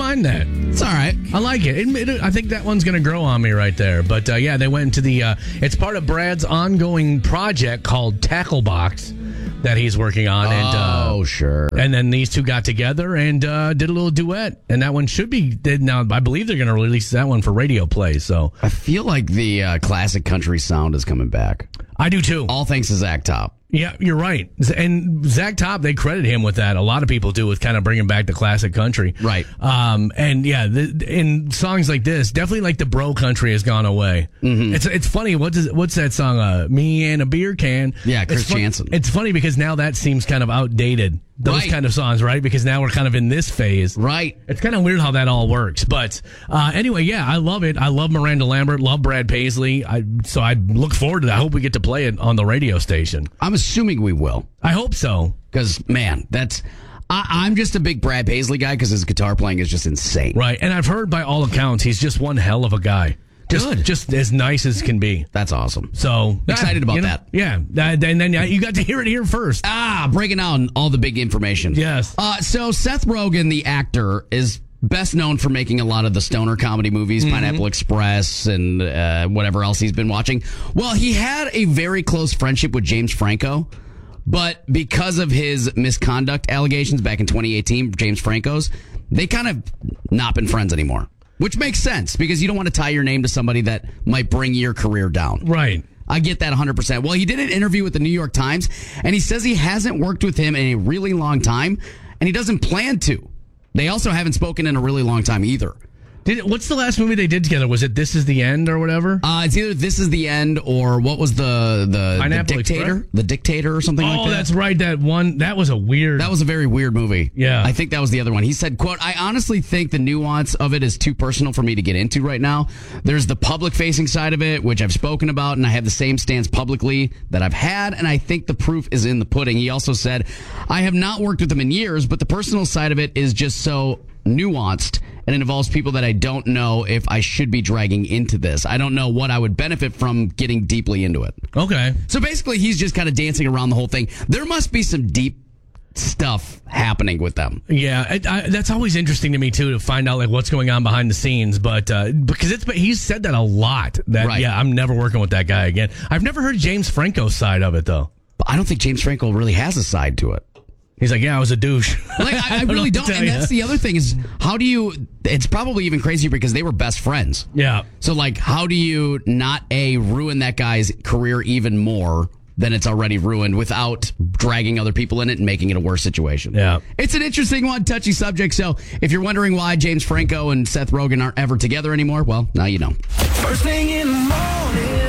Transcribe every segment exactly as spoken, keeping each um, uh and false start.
mind that. It's all right. I like it. it, it I think that one's going to grow on me right there. But uh, yeah, they went into the. Uh, it's part of Brad's ongoing project called Tackle Box that he's working on. Oh, and, uh, sure. And then these two got together and uh, did a little duet. And that one should be. Now, I believe they're going to release that one for radio play. So I feel like the uh, classic country sound is coming back. I do too. All thanks to Zach Top. Yeah, you're right. And Zach Top, they credit him with that. A lot of people do with kind of bringing back the classic country. Right. Um, and yeah, the, in songs like this, definitely like the bro country has gone away. Mm-hmm. It's it's funny. What does what's that song? Uh, Me and a Beer Can. Yeah, Chris it's fun, Jansen. It's funny because now that seems kind of outdated. Those right. kind of songs, right? Because now we're kind of in this phase. Right. It's kind of weird how that all works. But uh, anyway, yeah, I love it. I love Miranda Lambert, love Brad Paisley. I, so I look forward to that. I hope we get to play it on the radio station. I'm assuming we will. I hope so. Because, man, that's... I, I'm just a big Brad Paisley guy because his guitar playing is just insane. Right. And I've heard by all accounts, he's just one hell of a guy. Just, Good. Just as nice as can be. That's awesome. So excited about you know, that. Yeah. That, and then you got to hear it here first. Ah, breaking down all the big information. Yes. Uh, so Seth Rogen, the actor, is best known for making a lot of the stoner comedy movies, mm-hmm. Pineapple Express and uh, whatever else he's been watching. Well, he had a very close friendship with James Franco. But because of his misconduct allegations back in twenty eighteen, James Franco's, they kind of not been friends anymore. Which makes sense because you don't want to tie your name to somebody that might bring your career down. Right. I get that one hundred percent. Well, he did an interview with the New York Times, and he says he hasn't worked with him in a really long time, and he doesn't plan to. They also haven't spoken in a really long time either. Did, what's the last movie they did together? Was it This Is the End or whatever? Uh, it's either This Is the End or what was the the, the Dictator? Express? The Dictator or something oh, like that? Oh, that's right. That one. That was a weird. That was a very weird movie. Yeah. I think that was the other one. He said, quote, I honestly think the nuance of it is too personal for me to get into right now. There's the public-facing side of it, which I've spoken about, and I have the same stance publicly that I've had, and I think the proof is in the pudding. He also said, I have not worked with him in years, but the personal side of it is just so nuanced, and it involves people that I don't know if I should be dragging into this. I don't know what I would benefit from getting deeply into it. Okay. So basically, he's just kind of dancing around the whole thing. There must be some deep stuff happening with them. Yeah, it, I, that's always interesting to me too to find out like what's going on behind the scenes. But uh, because it's he's said that a lot. That right. yeah, I'm never working with that guy again. I've never heard James Franco's side of it though. But I don't think James Franco really has a side to it. He's like, yeah, I was a douche. Like, I, I, I really don't. And that's the other thing is, how do you, it's probably even crazier because they were best friends. Yeah. So, like, how do you not, A, ruin that guy's career even more than it's already ruined without dragging other people in it and making it a worse situation? Yeah. It's an interesting one, touchy subject. So, if you're wondering why James Franco and Seth Rogen aren't ever together anymore, well, now you know. First thing in the morning.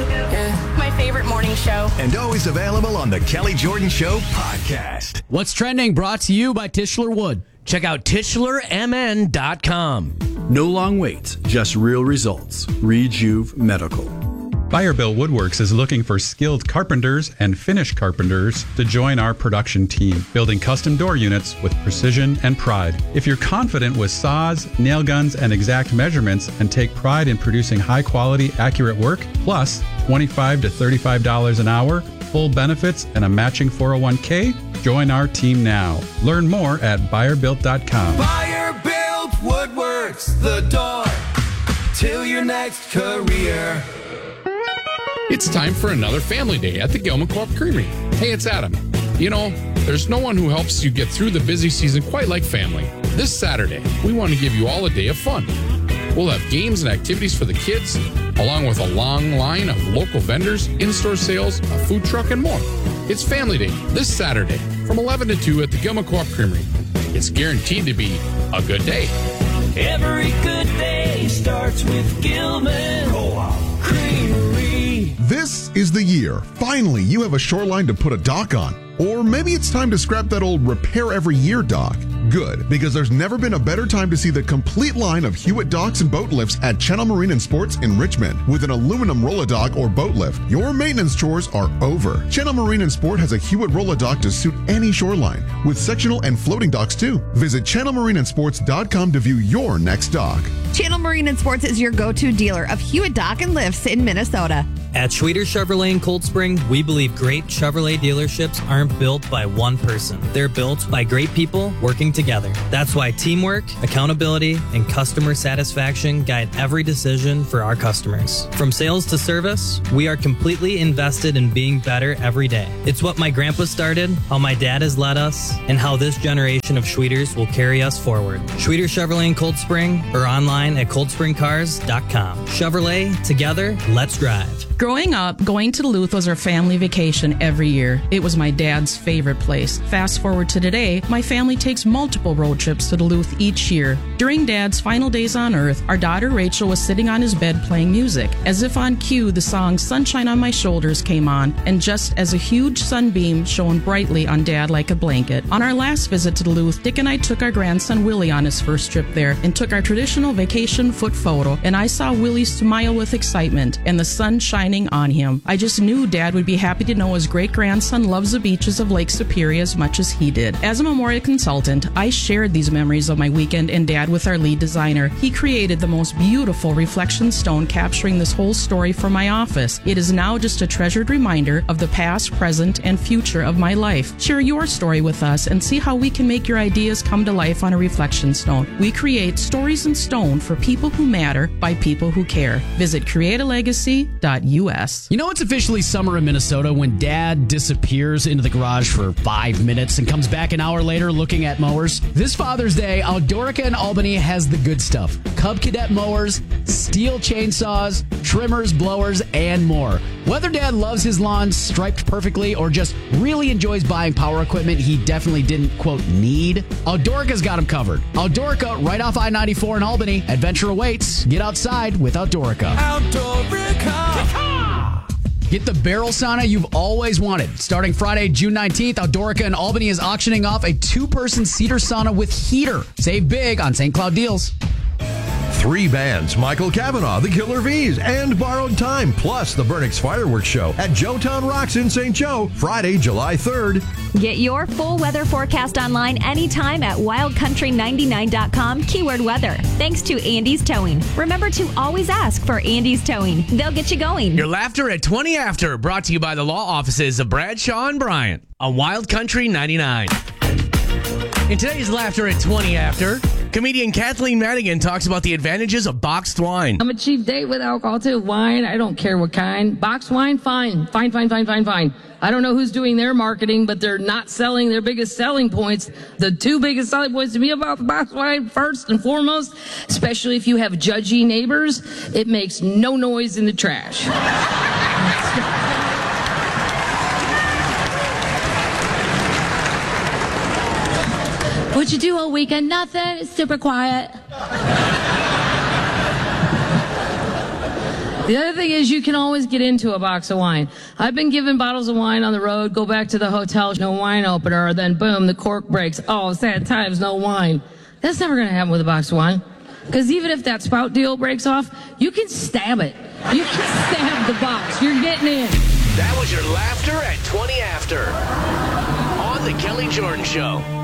My favorite morning show. And always available on the Kelly Jordan Show podcast. What's trending? Brought to you by Tischler Wood. Check out Tischler M N dot com. No long waits, just real results. Rejuve Medical. Bayerbilt Woodworks is looking for skilled carpenters and finish carpenters to join our production team, building custom door units with precision and pride. If you're confident with saws, nail guns, and exact measurements and take pride in producing high-quality, accurate work, plus twenty-five to thirty-five dollars an hour, full benefits, and a matching four oh one k, join our team now. Learn more at Bayerbilt dot com. Bayerbilt Woodworks, the door to your next career. It's time for another family day at the Gilman Co-op Creamery. Hey, it's Adam. You know, there's no one who helps you get through the busy season quite like family. This Saturday, we want to give you all a day of fun. We'll have games and activities for the kids, along with a long line of local vendors, in-store sales, a food truck, and more. It's family day this Saturday from eleven to two at the Gilman Co-op Creamery. It's guaranteed to be a good day. Every good day starts with Gilman Co-op Creamery. This is the year. Finally, you have a shoreline to put a dock on. Or maybe it's time to scrap that old repair every year dock. Good, because there's never been a better time to see the complete line of Hewitt docks and boat lifts at Channel Marine and Sports in Richmond. With an aluminum roll-a-dock or boat lift, your maintenance chores are over. Channel Marine and Sport has a Hewitt roll-a-dock to suit any shoreline, with sectional and floating docks too. Visit channel marine and sports dot com to view your next dock. Channel Marine and Sports is your go-to dealer of Hewitt dock and lifts in Minnesota. At Schweeder Chevrolet in Cold Spring, we believe great Chevrolet dealerships aren't built by one person. They're built by great people working together. That's why teamwork, accountability, and customer satisfaction guide every decision for our customers. From sales to service, we are completely invested in being better every day. It's what my grandpa started, how my dad has led us, and how this generation of Schweeders will carry us forward. Schweeder Chevrolet in Cold Spring or online at cold spring cars dot com. Chevrolet, together, let's drive. Growing up, going to Duluth was our family vacation every year. It was my dad's favorite place. Fast forward to today, my family takes multiple road trips to Duluth each year. During Dad's final days on Earth, our daughter Rachel was sitting on his bed playing music. As if on cue, the song Sunshine on My Shoulders came on, and just as a huge sunbeam shone brightly on Dad like a blanket. On our last visit to Duluth, Dick and I took our grandson Willie on his first trip there and took our traditional vacation foot photo, and I saw Willie smile with excitement and the sun shining on him. I just knew Dad would be happy to know his great-grandson loves the beaches of Lake Superior as much as he did. As a memorial consultant, I shared these memories of my weekend and Dad with our lead designer. He created the most beautiful reflection stone capturing this whole story for my office. It is now just a treasured reminder of the past, present, and future of my life. Share your story with us and see how we can make your ideas come to life on a reflection stone. We create stories in stone for people who matter by people who care. Visit create a legacy dot U S. You know it's officially summer in Minnesota when Dad disappears into the garage for five minutes and comes back an hour later looking at mowers? This Father's Day, Outdoorica in Albany has the good stuff. Cub Cadet mowers, steel chainsaws, trimmers, blowers, and more. Whether Dad loves his lawn striped perfectly or just really enjoys buying power equipment he definitely didn't, quote, need, Outdoorica's got him covered. Outdoorica, right off I ninety-four in Albany. Adventure awaits. Get outside with Outdoorica. Outdoorica! Get the barrel sauna you've always wanted. Starting Friday, June nineteenth, Outdoorica in Albany is auctioning off a two-person cedar sauna with heater. Save big on Saint Cloud deals. Three bands, Michael Cavanaugh, the Killer V's, and Borrowed Time, plus the Burnix Fireworks Show at Joetown Rocks in Saint Joe, Friday, July third. Get your full weather forecast online anytime at wild country ninety-nine dot com, keyword weather. Thanks to Andy's Towing. Remember to always ask for Andy's Towing. They'll get you going. Your laughter at twenty after, brought to you by the law offices of Bradshaw and Bryant on Wild Country ninety-nine. In today's laughter at twenty after, comedian Kathleen Madigan talks about the advantages of boxed wine. I'm a cheap date with alcohol too. Wine, I don't care what kind. Boxed wine, fine. Fine, fine, fine, fine, fine. I don't know who's doing their marketing, but they're not selling their biggest selling points. The two biggest selling points to me about the boxed wine, first and foremost, especially if you have judgy neighbors, it makes no noise in the trash. What'd you do all weekend? Nothing. It's super quiet. The other thing is you can always get into a box of wine. I've been given bottles of wine on the road, go back to the hotel, no wine opener, then boom, the cork breaks. Oh, sad times, no wine. That's never going to happen with a box of wine. Because even if that spout deal breaks off, you can stab it. You can stab the box. You're getting in. That was your laughter at twenty after on The Kelly Jordan Show.